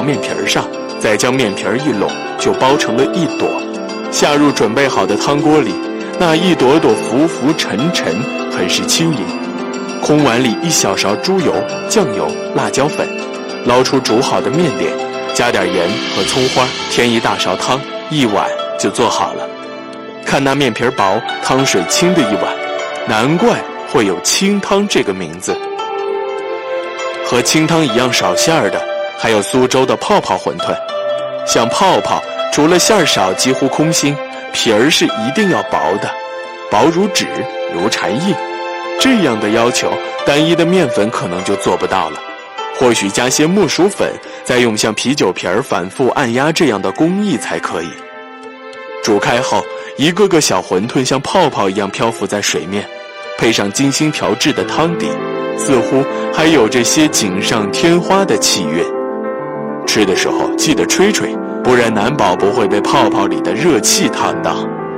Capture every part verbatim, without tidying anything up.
面皮上，再将面皮一拢，就包成了一朵，下入准备好的汤锅里，那一朵朵浮浮沉沉，很是轻盈。空碗里一小勺猪油、酱油、辣椒粉，捞出煮好的面点，加点盐和葱花，添一大勺汤，一碗就做好了。看那面皮薄、汤水清的一碗，难怪会有清汤这个名字。和清汤一样少馅儿的，还有苏州的泡泡馄饨。像泡泡，除了馅儿少，几乎空心，皮儿是一定要薄的，薄如纸，如蝉翼。这样的要求，单一的面粉可能就做不到了。或许加些木薯粉，再用像啤酒皮儿反复按压这样的工艺才可以。煮开后，一个个小馄饨像泡泡一样漂浮在水面，配上精心调制的汤底，似乎还有这些锦上添花的气韵。吃的时候记得吹吹，不然难保不会被泡泡里的热气烫到。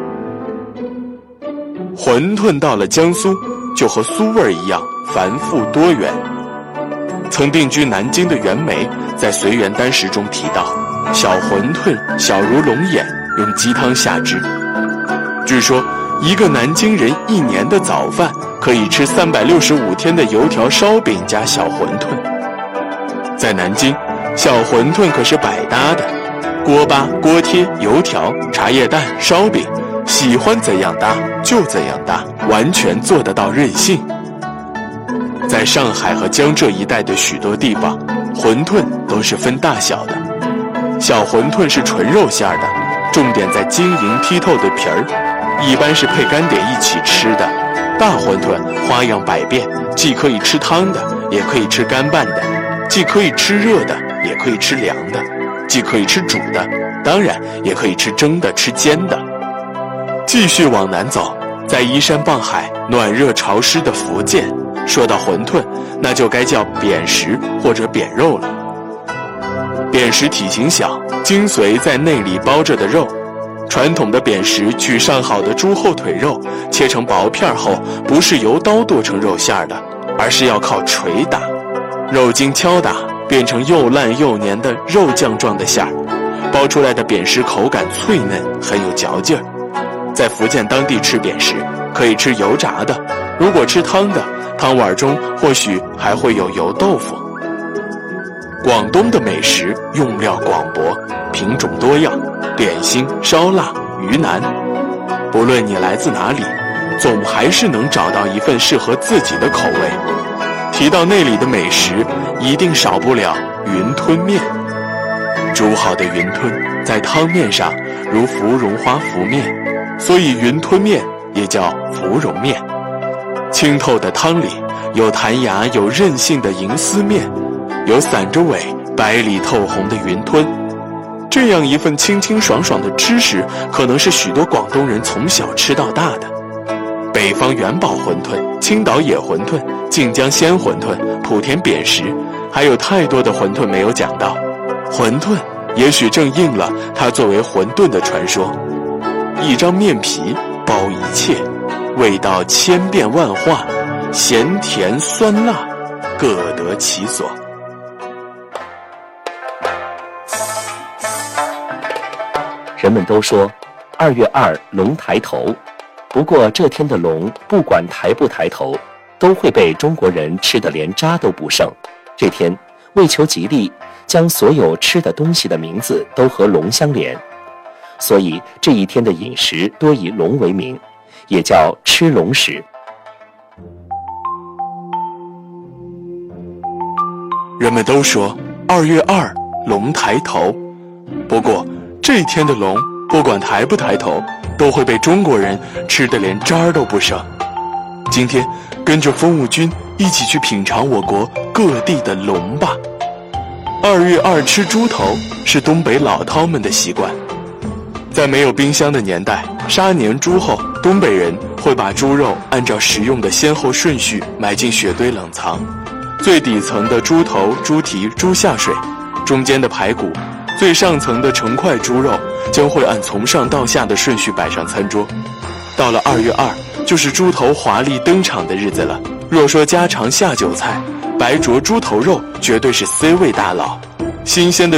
馄饨到了江苏，就和酥味一样繁复多元。曾定居南京的袁枚在《随园单食》中提到，小馄饨小如龙眼，用鸡汤下之。据说一个南京人一年的早饭可以吃三百六十五天的油条烧饼加小馄饨。在南京，小馄饨可是百搭的，锅巴、锅贴、油条、茶叶蛋、烧饼，喜欢怎样搭就怎样搭，完全做得到任性。在上海和江浙一带的许多地方，馄饨都是分大小的。小馄饨是纯肉馅的，重点在晶莹剔透的皮儿，一般是配干点一起吃的。大馄饨花样百变，既可以吃汤的，也可以吃干拌的，既可以吃热的，也可以吃凉的，既可以吃煮的，当然也可以吃蒸的、吃煎的。继续往南走，在依山傍海、暖热潮湿的福建，说到馄饨，那就该叫扁食或者扁肉了。扁食体型小，精髓在内里包着的肉。传统的扁食取上好的猪后腿肉，切成薄片后，不是由刀剁成肉馅的，而是要靠捶打。肉经敲打，变成又烂又黏的肉酱状的馅儿，包出来的扁食口感脆嫩，很有嚼劲儿。在福建当地吃扁食，可以吃油炸的，如果吃汤的，汤碗中或许还会有油豆腐。广东的美食用料广博，品种多样，点心、烧腊、鱼腩，不论你来自哪里，总还是能找到一份适合自己的口味。提到那里的美食，一定少不了云吞面。煮好的云吞在汤面上如芙蓉花浮面，所以云吞面也叫芙蓉面。清透的汤里有弹牙有韧性的银丝面，有散着尾白里透红的云吞。这样一份清清爽爽的吃食，可能是许多广东人从小吃到大的。北方元宝馄饨、青岛野馄饨、晋江鲜馄饨、莆田扁食，还有太多的馄饨没有讲到。馄饨也许正应了它作为馄饨的传说，一张面皮包一切，味道千变万化，咸甜酸辣各得其所。 人们都说二月二龙抬头，不过这天的龙不管抬不抬头，都会被中国人吃得连渣都不剩。这天为求吉利，将所有吃的东西的名字都和龙相连，所以这一天的饮食多以龙为名，也叫吃龙食。 人们都说二月二龙抬头，不过这天的龙不管抬不抬头，都会被中国人吃得连渣儿都不剩。今天跟着风物君一起去品尝我国各地的龙吧。二月二吃猪头是东北老饕们的习惯。在没有冰箱的年代，杀年猪后，东北人会把猪肉按照食用的先后顺序埋进雪堆冷藏。最底层的猪头、猪蹄、猪下水，中间的排骨，最上层的成块猪肉将会按从上到下的顺序摆上餐桌。到了二月二，就是猪头华丽登场的日子了。若说家常下酒菜，白灼猪头肉绝对是 C 位大佬。新鲜的